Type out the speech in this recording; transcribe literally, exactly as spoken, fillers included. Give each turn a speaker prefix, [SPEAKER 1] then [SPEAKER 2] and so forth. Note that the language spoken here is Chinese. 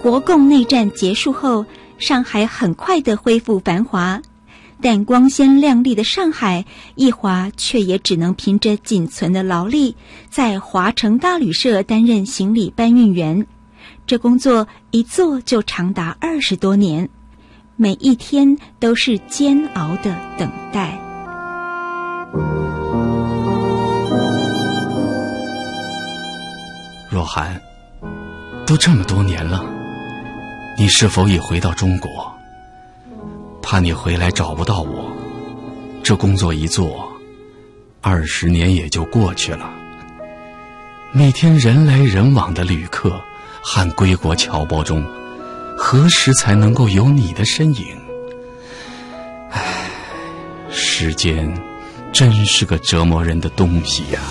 [SPEAKER 1] 国共内战结束后，上海很快地恢复繁华，但光鲜亮丽的上海，奕华却也只能凭着仅存的劳力，在华城大旅社担任行李搬运员。这工作一做就长达二十多年，每一天都是煎熬的等待。
[SPEAKER 2] 若涵，都这么多年了，你是否已回到中国？怕你回来找不到我，这工作一做，二十年也就过去了。每天人来人往的旅客和归国侨胞中，何时才能够有你的身影？唉，时间真是个折磨人的东西呀。